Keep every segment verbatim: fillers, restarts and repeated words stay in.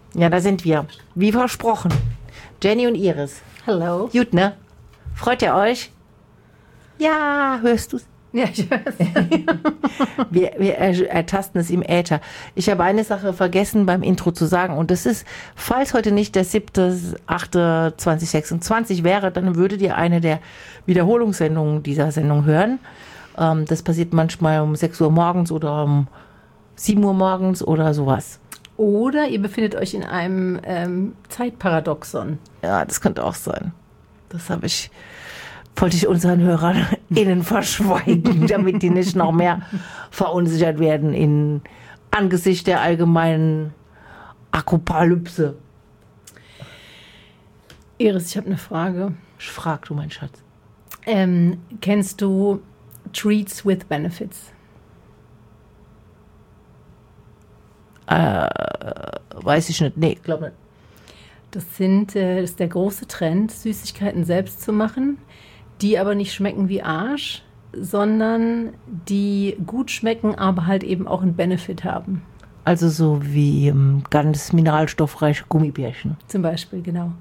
Ja, da sind wir. Wie versprochen. Jenny und Iris. Hallo. Gut, ne? Freut ihr euch? Ja, hörst du's? Ja, ich höre es. Wir, wir ertasten es im Äther. Ich habe eine Sache vergessen beim Intro zu sagen und das ist, falls heute nicht der siebte achte zweitausendsechsundzwanzig wäre, dann würdet ihr eine der Wiederholungssendungen dieser Sendung hören. Ähm, das passiert manchmal um sechs Uhr morgens oder um sieben Uhr morgens oder sowas. Oder ihr befindet euch in einem ähm, Zeitparadoxon. Ja, das könnte auch sein. Das habe ich, wollte ich unseren Hörern innen verschweigen, damit die nicht noch mehr verunsichert werden in angesichts der allgemeinen Apokalypse. Iris, ich habe eine Frage. Frag du, mein Schatz. Ähm, kennst du Treats with Benefits? Äh, weiß ich nicht. Nee, glaube nicht. Das sind, äh, das ist der große Trend, Süßigkeiten selbst zu machen, die aber nicht schmecken wie Arsch, sondern die gut schmecken, aber halt eben auch einen Benefit haben. Also so wie ähm, ganz mineralstoffreiche Gummibärchen. Zum Beispiel, genau.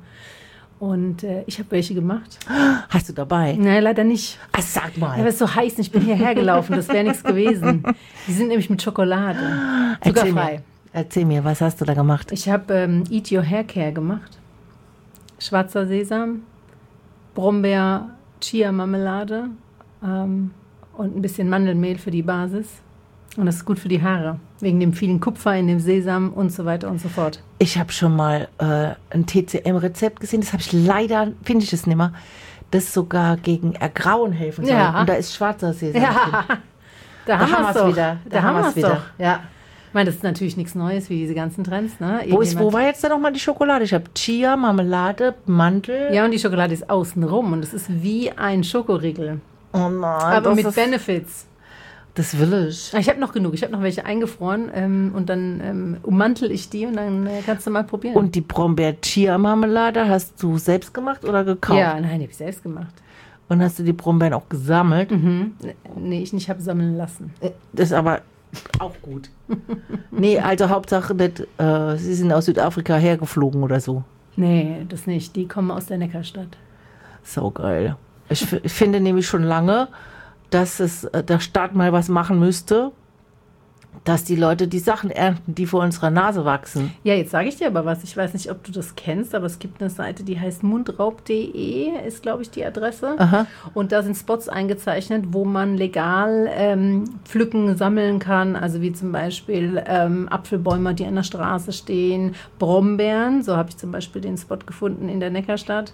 Und äh, ich habe welche gemacht. Hast du dabei? Nein, leider nicht. Ach, sag mal. Ja, aber es ist so heiß und ich bin hierher gelaufen, das wäre nichts gewesen. Die sind nämlich mit Schokolade. Zuckerfrei. Erzähl mir, erzähl mir, was hast du da gemacht? Ich habe ähm, Eat Your Hair Care gemacht. Schwarzer Sesam, Brombeer, Chia-Marmelade ähm, und ein bisschen Mandelmehl für die Basis. Und das ist gut für die Haare, wegen dem vielen Kupfer in dem Sesam und so weiter und so fort. Ich habe schon mal äh, ein T C M-Rezept gesehen, das habe ich leider, finde ich es nicht mehr, das sogar gegen Ergrauen helfen soll. Ja. Und da ist schwarzer Sesam. Ja, drin. da, Da haben haben wir es wir's doch. wieder. Da, Da haben haben wir es wir's wieder. doch. Ja. Ich meine, das ist natürlich nichts Neues, wie diese ganzen Trends. Ne? Wo, ist, wo Irgendjemand- war jetzt da nochmal die Schokolade? Ich habe Chia, Marmelade, Mandel. Ja, und die Schokolade ist außen rum und es ist wie ein Schokoriegel. Oh nein, Aber das mit ist, Benefits. das will ich. Ich habe noch genug. Ich habe noch welche eingefroren ähm, und dann ähm, ummantel ich die und dann äh, kannst du mal probieren. Und die Brombeer-Chia-Marmelade hast du selbst gemacht oder gekauft? ja, nein, die habe ich selbst gemacht. Und hast du die Brombeeren auch gesammelt? Mhm. Nee, ich nicht habe sammeln lassen. Das ist aber auch gut. Nee, also Hauptsache nicht, äh, sie sind aus Südafrika hergeflogen oder so. Nee, das nicht. Die kommen aus der Neckarstadt. So geil. Ich, f- ich finde nämlich schon lange, dass es äh, der Staat mal was machen müsste, dass die Leute die Sachen ernten, die vor unserer Nase wachsen. Ja, jetzt sage ich dir aber was. Ich weiß nicht, ob du das kennst, aber es gibt eine Seite, die heißt mundraub punkt de, ist, glaube ich, die Adresse. Aha. Und da sind Spots eingezeichnet, wo man legal ähm, pflücken, sammeln kann. Also wie zum Beispiel ähm, Apfelbäume, die an der Straße stehen, Brombeeren. So habe ich zum Beispiel den Spot gefunden in der Neckarstadt.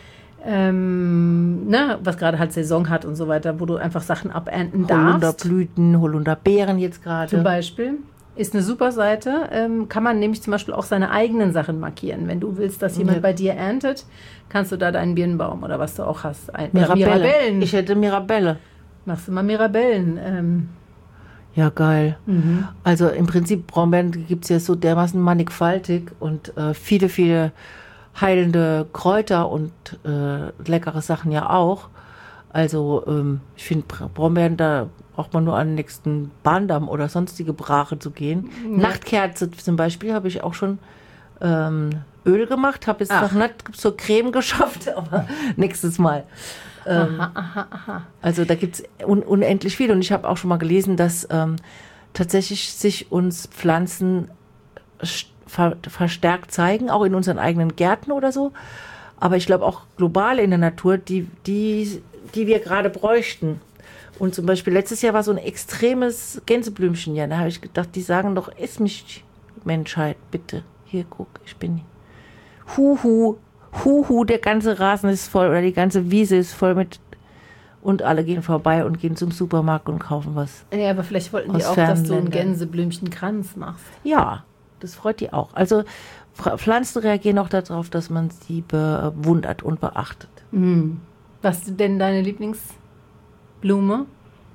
Ähm, ne, was gerade halt Saison hat und so weiter, wo du einfach Sachen abernten darfst. Holunderblüten, Holunderbeeren jetzt Zum gerade. Beispiel. Ist eine super Seite. Ähm, kann man nämlich zum Beispiel auch seine eigenen Sachen markieren. Wenn du willst, dass jemand Ja. bei dir erntet, kannst du da deinen Birnbaum oder was du auch hast. Ein, oder Mirabelle. Mirabellen. Ich hätte Mirabelle. Machst du mal Mirabellen. Ähm, Ja, geil. mhm. Also im Prinzip Brombeeren gibt es ja so dermaßen mannigfaltig und äh, viele, viele heilende Kräuter und äh, leckere Sachen ja auch. Also ähm, ich finde Brombeeren, da braucht man nur an den nächsten Bahndamm oder sonstige Brache zu gehen. Ja. Nachtkerze zum Beispiel habe ich auch schon ähm, Öl gemacht, habe jetzt Ach. noch nicht zur Creme geschafft, aber nächstes Mal. Ähm, Aha, aha, aha. also da gibt es un unendlich viel und ich habe auch schon mal gelesen, dass ähm, tatsächlich sich uns Pflanzen st- ver verstärkt zeigen, auch in unseren eigenen Gärten oder so. Aber ich glaube auch global in der Natur, die, die, die wir gerade bräuchten. Und zum Beispiel letztes Jahr war so ein extremes Gänseblümchen. Ja, da habe ich gedacht, die sagen doch, iss mich, Menschheit, bitte. Hier, guck, ich bin Huhu, Huhu, der ganze Rasen ist voll oder die ganze Wiese ist voll mit. Und alle gehen vorbei und gehen zum Supermarkt und kaufen was. Ja, aber vielleicht wollten die Aus auch, dass du fernen einen Ländern. Gänseblümchenkranz machst. Ja, das freut die auch. Also Pfl- Pflanzen reagieren auch darauf, dass man sie bewundert und beachtet. Mhm. Was ist denn deine Lieblingsblume?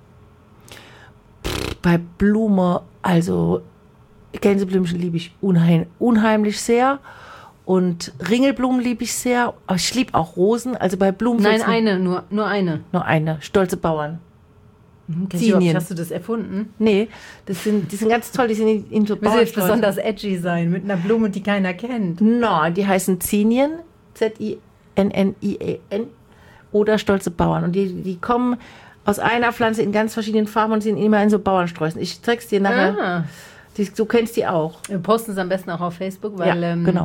Bei Blume, also Gänseblümchen liebe ich unheim, unheimlich sehr. Und Ringelblumen liebe ich sehr. Aber ich liebe auch Rosen. Also bei Blumen Nein, fällt's mir- eine, nur, nur eine. Nur eine. Stolze Bauern. Zinien. Hast du das erfunden? Nee, das sind, die sind ganz toll, die sind in, in so Müssen jetzt Bauernsträußen. besonders edgy sein, mit einer Blume, die keiner kennt. Nein, die heißen Zinien, Z I N N I E N, oder stolze Bauern. Und die, die kommen aus einer Pflanze in ganz verschiedenen Farben und sind immer in so Bauernsträußen. Ich zeig's dir nachher. Ah. Die, du kennst die auch. Wir posten es am besten auch auf Facebook, weil Ja, ähm, genau.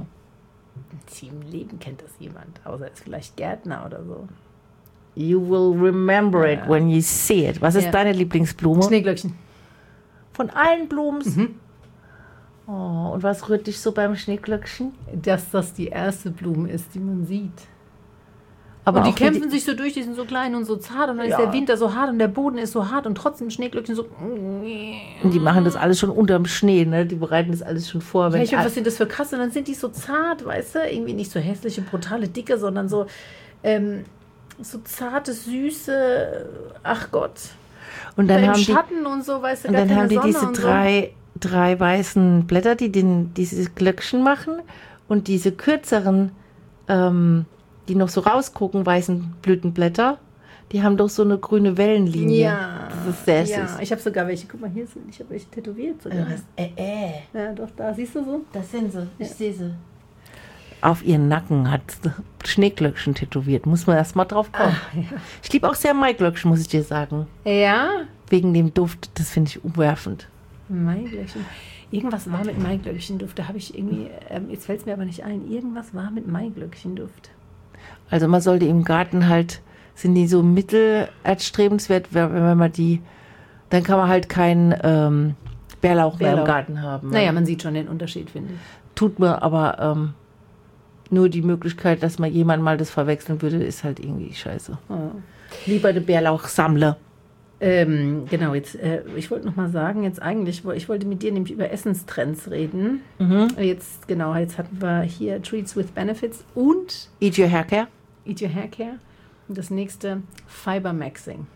im Leben kennt das jemand, außer ist vielleicht Gärtner oder so. You will remember it Ja. when you see it. Was ist Ja. deine Lieblingsblume? Schneeglöckchen. Von allen Blumens? Mhm. Oh, und was rührt dich so beim Schneeglöckchen? Dass das die erste Blume ist, die man sieht. Aber Und die auch kämpfen mit- sich so durch, die sind so klein und so zart und dann Ja. ist der Winter so hart und der Boden ist so hart und trotzdem Schneeglöckchen so. Und die machen das alles schon unterm Schnee, ne? Die bereiten das alles schon vor. Ja, Wenn ich weiß, was sind das für krass? Und dann sind die so zart, weißt du? Irgendwie nicht so hässliche, brutale, dicke, sondern so, ähm, so zarte, süße, ach Gott. und dann Im haben die, Schatten und so, weißt du, und gar dann keine haben die Sonne diese und drei, drei weißen Blätter, die den, dieses Glöckchen machen, und diese kürzeren, ähm, die noch so rausgucken, weißen Blütenblätter, die haben doch so eine grüne so. Wellenlinie. Ja. Das ist sehr Ja, süß. ich habe sogar welche. Guck mal, hier sind, ich habe welche tätowiert sogar. Du hast, äh, äh. Ja, doch, da siehst du so. Das sind sie. Ich Ja. sehe sie. Auf ihren Nacken hat sie Schneeglöckchen tätowiert. Muss man erst mal drauf kommen. Ah, ja. Ich liebe auch sehr Maiglöckchen, muss ich dir sagen. Ja, Wegen dem Duft, das finde ich umwerfend. Maiglöckchen. Irgendwas war mit Maiglöckchenduft. Da habe ich irgendwie, ähm, jetzt fällt es mir aber nicht ein, irgendwas war mit Maiglöckchenduft. Also man sollte im Garten halt, sind die so mittelerstrebenswert, wenn wenn man die, dann kann man halt keinen ähm, Bärlauch, mehr im Bärlauch. Garten haben. Naja, man sieht schon den Unterschied, finde ich. Tut mir aber ähm, nur die Möglichkeit, dass man jemand mal das verwechseln würde, ist halt irgendwie scheiße. Oh. Lieber den Bärlauch sammle. Ähm, genau, jetzt, äh, ich wollte noch mal sagen, jetzt eigentlich, wo- ich wollte mit dir nämlich über Essenstrends reden. Jetzt, genau, jetzt hatten wir hier Treats with Benefits und Eat your hair care. Eat Your Hair Care. Und das nächste, Fiber Maxing.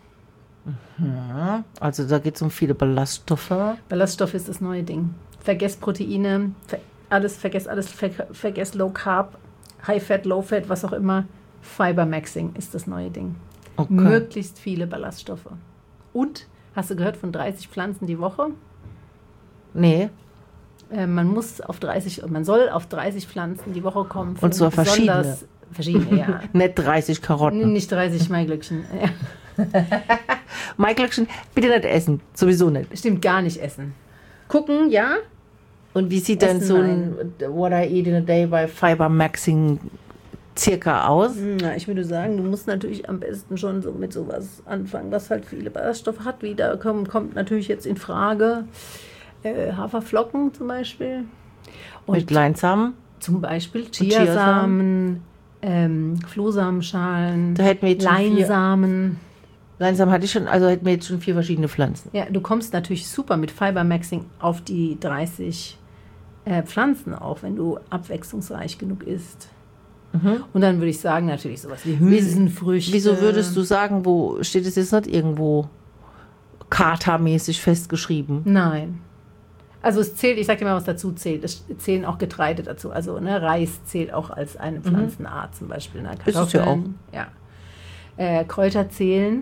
Ja, also da geht es um viele Ballaststoffe. Ballaststoff ist das neue Ding. Vergesst Proteine, ver alles, vergesst alles, ver vergesst Low Carb, High Fat, Low Fat, was auch immer. Fiber Maxing ist das neue Ding. Okay. Möglichst viele Ballaststoffe. Und, hast du gehört von dreißig Pflanzen die Woche? Nee, Äh, man muss auf dreißig, man soll auf dreißig Pflanzen die Woche kommen. für Und zwar verschiedene. besonders- Verschiedene, ja. nicht dreißig Karotten. Nicht dreißig Maiglöckchen. Ja. Maiglöckchen bitte nicht essen, sowieso nicht. Stimmt, gar nicht essen. Gucken, ja. Und wie sieht denn Essen, so ein What I Eat in a Day bei Fiber Maxing circa aus? Na, ich würde sagen, du musst natürlich am besten schon so mit sowas anfangen, was halt viele Ballaststoffe hat. Wie da kommt, kommt natürlich jetzt in Frage äh, Haferflocken zum Beispiel. Und Mit Leinsamen? zum Beispiel Chiasamen. Chiasamen, ähm, Flohsamenschalen, Da hätten wir jetzt schon vier. Leinsamen. Leinsamen hatte ich schon, also hätten wir jetzt schon vier verschiedene Pflanzen. Ja, du kommst natürlich super mit Fiber Maxing auf die dreißig äh, Pflanzen auf, wenn du abwechslungsreich genug isst. Und dann würde ich sagen, natürlich sowas wie Hülsenfrüchte. Wieso würdest du sagen, wo steht es jetzt nicht irgendwo katamäßig festgeschrieben? Nein. Also es zählt, ich sag dir mal, was dazu zählt. Es zählen auch Getreide dazu. Also ne, Reis zählt auch als eine Pflanzenart zum Beispiel. Ne? Ist es ja auch. Kartoffeln, ja. Äh, Kräuter zählen.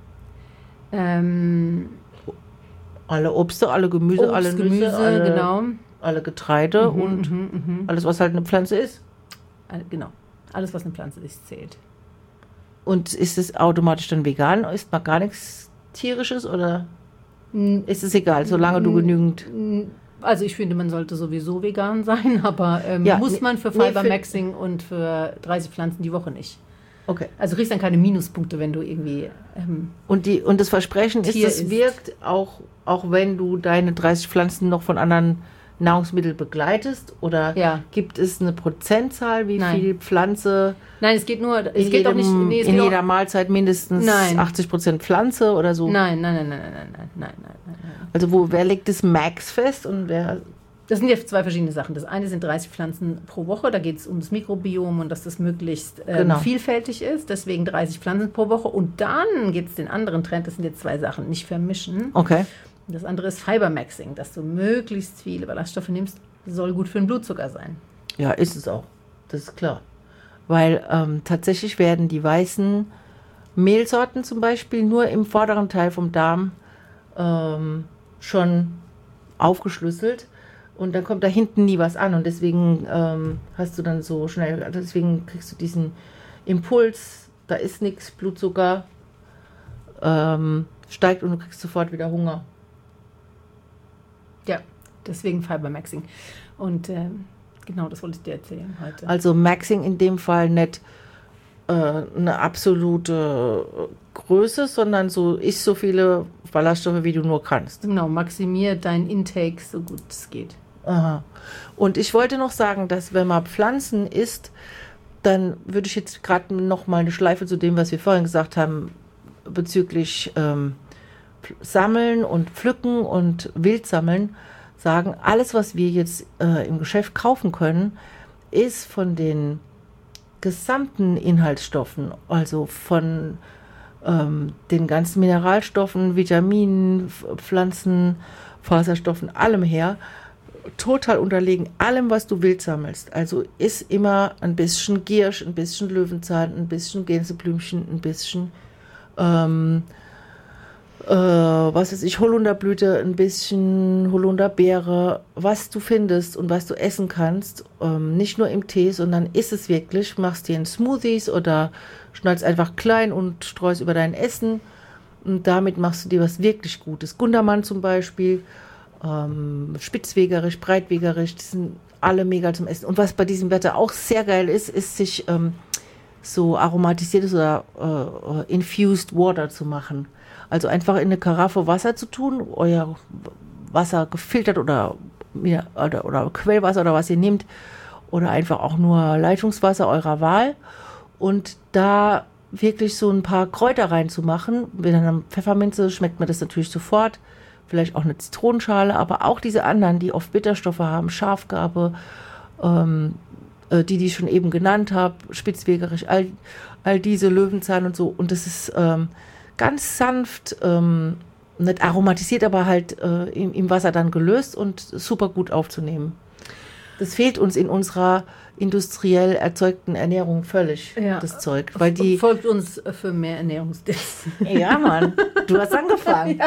Ähm, Alle Obste, alle Gemüse, Obst, alle Nüsse, Gemüse, alle, genau. alle Getreide Mhm, und mhm, mhm. alles, was halt eine Pflanze ist. All- Genau. Alles, was eine Pflanze ist, zählt. Und ist es automatisch dann vegan? Isst man gar nichts Tierisches oder Mm, ist es egal, solange du genügend... Also ich finde, man sollte sowieso vegan sein, aber ähm, Ja, muss nee, man für nee, Fiber für- Maxing und für dreißig Pflanzen die Woche nicht. Okay. Also du kriegst dann keine Minuspunkte, wenn du irgendwie... Ähm, Und, die, und das Versprechen ist, Tier es isst. wirkt, auch, auch wenn du deine dreißig Pflanzen noch von anderen Nahrungsmitteln begleitest? Oder Ja. gibt es eine Prozentzahl, wie Nein. viel Pflanze Nein, es geht nur... Es in, geht auch jedem, nicht... Nee, es in geht jeder auch, Mahlzeit mindestens Nein. achtzig Prozent Pflanze oder so? nein, nein, nein, nein, nein, nein, nein, nein, nein, nein. Also wo, wer legt das Max fest und wer... Das sind ja zwei verschiedene Sachen. Das eine sind dreißig Pflanzen pro Woche. Da geht es um das Mikrobiom und dass das möglichst ähm, Genau. vielfältig ist. Deswegen dreißig Pflanzen pro Woche. Und dann gibt es den anderen Trend. Das sind jetzt zwei Sachen. Nicht vermischen. Okay. Und das andere ist Fiber Maxing, dass du möglichst viele Ballaststoffe nimmst. Soll gut für den Blutzucker sein. Ja, ist es auch. Das ist klar. Weil ähm, tatsächlich werden die weißen Mehlsorten zum Beispiel nur im vorderen Teil vom Darm ähm, schon aufgeschlüsselt. Und dann kommt da hinten nie was an. Und deswegen ähm, hast du dann so schnell, deswegen kriegst du diesen Impuls, da ist nichts, Blutzucker ähm, steigt und du kriegst sofort wieder Hunger. Ja, deswegen Fibermaxing. Und ähm, genau, das wollte ich dir erzählen heute. Also Maxing in dem Fall nicht äh, eine absolute Größe, sondern so isst so viele Ballaststoffe, wie du nur kannst. Genau, maximier dein Intake so gut es geht. Aha. Und ich wollte noch sagen, dass wenn man Pflanzen isst, dann würde ich jetzt gerade noch mal eine Schleife zu dem, was wir vorhin gesagt haben, bezüglich ähm, Sammeln und Pflücken und Wildsammeln, sagen, alles, was wir jetzt äh, im Geschäft kaufen können, ist von den gesamten Inhaltsstoffen, also von ähm, den ganzen Mineralstoffen, Vitaminen, Pflanzen, Faserstoffen, allem her, total unterlegen, allem, was du wild sammelst. Also ist immer ein bisschen Giersch, ein bisschen Löwenzahn, ein bisschen Gänseblümchen, ein bisschen ähm, äh, was weiß ich, Holunderblüte, ein bisschen Holunderbeere, was du findest und was du essen kannst, ähm, nicht nur im Tee, sondern isst es wirklich, machst dir in Smoothies oder schneidest einfach klein und streust über dein Essen und damit machst du dir was wirklich Gutes. Gundermann zum Beispiel, ähm, Spitzwegerich, Breitwegerich, die sind alle mega zum Essen. Und was bei diesem Wetter auch sehr geil ist, ist sich ähm, so aromatisiertes oder äh, infused water zu machen. Also einfach in eine Karaffe Wasser zu tun, euer Wasser gefiltert oder, oder, oder Quellwasser oder was ihr nehmt oder einfach auch nur Leitungswasser eurer Wahl und da wirklich so ein paar Kräuter reinzumachen. Mit einer Pfefferminze schmeckt mir das natürlich sofort, vielleicht auch eine Zitronenschale, aber auch diese anderen, die oft Bitterstoffe haben, Schafgarbe, ähm, äh, die, die ich schon eben genannt habe, Spitzwegerich, all, all diese Löwenzahn und so und das ist ähm, ganz sanft, ähm, nicht aromatisiert, aber halt äh, im, im Wasser dann gelöst und super gut aufzunehmen. Das fehlt uns in unserer industriell erzeugten Ernährung völlig, ja, das Zeug. Weil die folgt uns für mehr Ernährungstipps. Ja, Mann, du hast angefangen.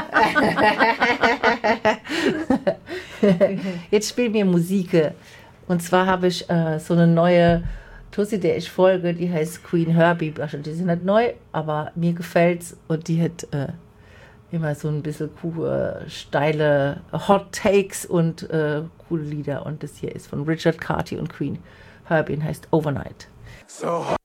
Jetzt spielen wir Musik. Und zwar habe ich äh, so eine neue Tussi, der ich folge, die heißt Queen Herbie. Also die sind nicht neu, aber mir gefällt's und die hat äh, immer so ein bisschen coole, steile Hot Takes und äh, coole Lieder. Und das hier ist von Richard Carty und Queen Herbie und heißt Overnight. So